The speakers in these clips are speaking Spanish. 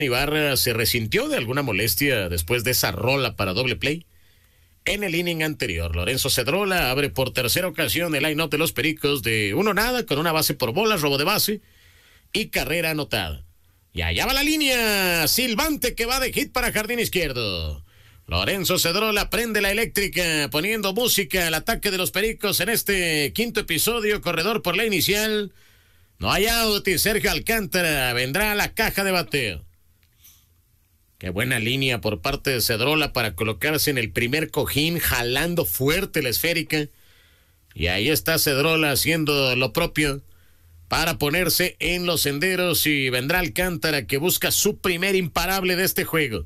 Ibarra se resintió de alguna molestia después de esa rola para doble play. En el inning anterior, Lorenzo Cedrola abre por tercera ocasión el line-up de los Pericos de 1-0 con una base por bolas, robo de base y carrera anotada. Y allá va la línea, silbante que va de hit para jardín izquierdo. Lorenzo Cedrola prende la eléctrica, poniendo música al ataque de los Pericos en este quinto episodio, corredor por la inicial. No hay out y Sergio Alcántara vendrá a la caja de bateo. Qué buena línea por parte de Cedrola para colocarse en el primer cojín, jalando fuerte la esférica. Y ahí está Cedrola haciendo lo propio para ponerse en los senderos y vendrá Alcántara que busca su primer imparable de este juego.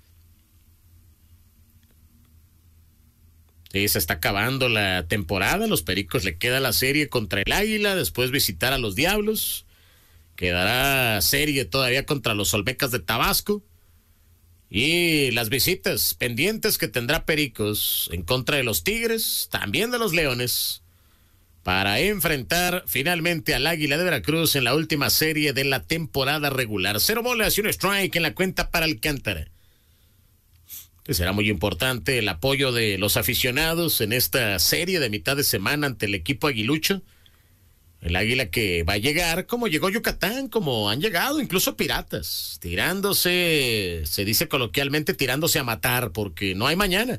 Sí, se está acabando la temporada, los Pericos le queda la serie contra el Águila, después visitar a los Diablos, quedará serie todavía contra los Olmecas de Tabasco. Y las visitas pendientes que tendrá Pericos en contra de los Tigres, también de los Leones, para enfrentar finalmente al Águila de Veracruz en la última serie de la temporada regular. 0 bolas y un strike en la cuenta para Alcántara. Será muy importante el apoyo de los aficionados en esta serie de mitad de semana ante el equipo aguilucho. El Águila que va a llegar como llegó Yucatán, como han llegado incluso Piratas, tirándose, se dice coloquialmente, tirándose a matar, porque no hay mañana.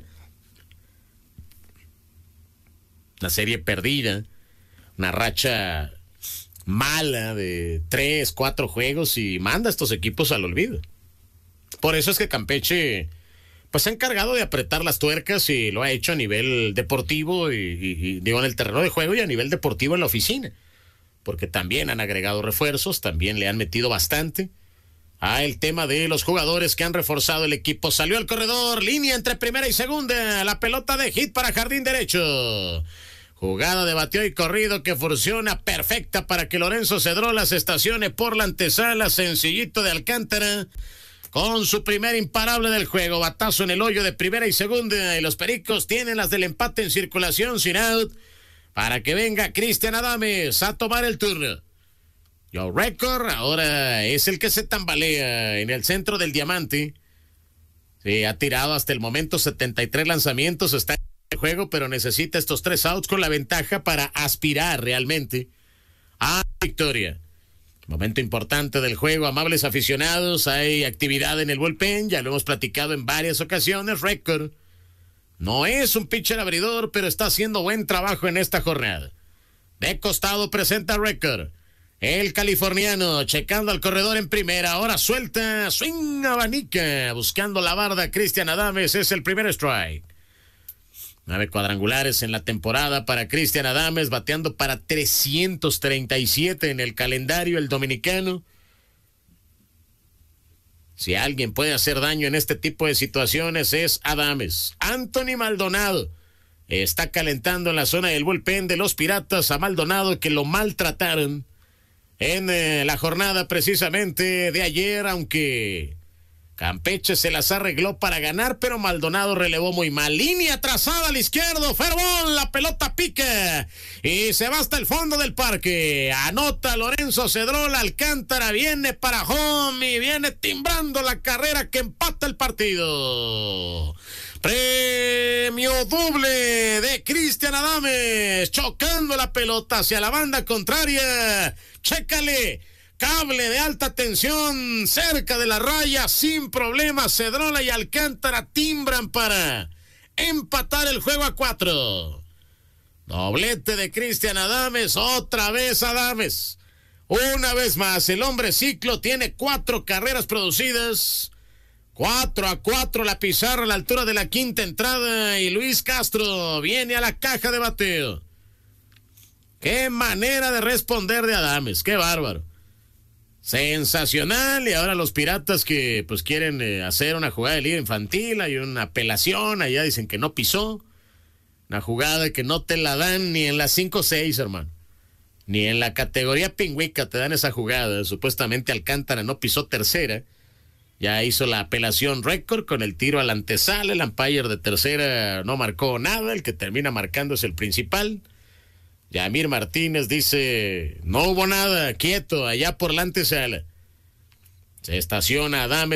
Una serie perdida, una racha mala de 3, 4 juegos y manda a estos equipos al olvido. Por eso es que Campeche pues se ha encargado de apretar las tuercas y lo ha hecho a nivel deportivo y digo en el terreno de juego y a nivel deportivo en la oficina. Porque también han agregado refuerzos, también le han metido bastante a el tema de los jugadores que han reforzado el equipo. Salió al corredor, línea entre primera y segunda, la pelota de hit para jardín derecho. Jugada de bateo y corrido que funciona perfecta para que Lorenzo Cedrola se estacione por la antesala, sencillito de Alcántara, con su primer imparable del juego. Batazo en el hoyo de primera y segunda, y los Pericos tienen las del empate en circulación sin out, para que venga Cristian Adames a tomar el turno. Joe Record ahora es el que se tambalea en el centro del diamante. Sí, ha tirado hasta el momento 73 lanzamientos, está en el juego, pero necesita estos 3 outs con la ventaja para aspirar realmente a victoria. Momento importante del juego, amables aficionados, hay actividad en el bullpen, ya lo hemos platicado en varias ocasiones. Record no es un pitcher abridor, pero está haciendo buen trabajo en esta jornada. De costado presenta Record. El californiano checando al corredor en primera. Ahora suelta, swing, abanica. Buscando la barda, Cristian Adames. Es el primer strike. 9 cuadrangulares en la temporada para Cristian Adames. Bateando para 337 en el calendario el dominicano. Si alguien puede hacer daño en este tipo de situaciones es Adames. Anthony Maldonado está calentando en la zona del bullpen de los Piratas a Maldonado, que lo maltrataron en la jornada precisamente de ayer, aunque Campeche se las arregló para ganar, pero Maldonado relevó muy mal. Línea trazada al izquierdo, Fervón, la pelota pica y se va hasta el fondo del parque. Anota Lorenzo Cedrola, Alcántara viene para home y viene timbrando la carrera que empata el partido. Premio doble de Cristian Adames, chocando la pelota hacia la banda contraria. Chécale. Cable de alta tensión cerca de la raya, sin problemas. Cedrola y Alcántara timbran para empatar el juego a 4. Doblete de Cristian Adames, otra vez Adames. Una vez más, el hombre ciclo tiene 4 carreras producidas. 4-4 la pizarra a la altura de la quinta entrada y Luis Castro viene a la caja de bateo. Qué manera de responder de Adames, qué bárbaro. Sensacional. Y ahora los Piratas que pues quieren hacer una jugada de liga infantil, hay una apelación, allá dicen que no pisó, una jugada que no te la dan ni en la 5-6, hermano, ni en la categoría pingüica te dan esa jugada. Supuestamente Alcántara no pisó tercera, ya hizo la apelación Record con el tiro a la antesala, el umpire de tercera no marcó nada, el que termina marcando es el principal. Yamir Martínez dice, no hubo nada, quieto, allá por la antesala. Se estaciona Adames.